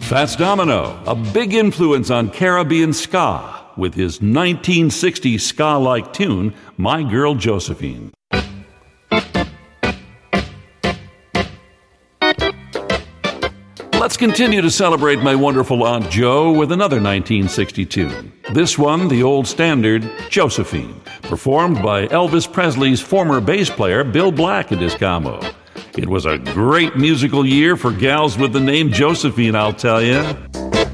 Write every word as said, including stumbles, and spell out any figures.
Fats Domino, a big influence on Caribbean ska, with his nineteen sixties ska-like tune, My Girl Josephine. Let's continue to celebrate my wonderful Aunt Jo with another nineteen sixty tune. This one, the old standard, Josephine, performed by Elvis Presley's former bass player Bill Black and his camo. It was a great musical year for gals with the name Josephine, I'll tell you.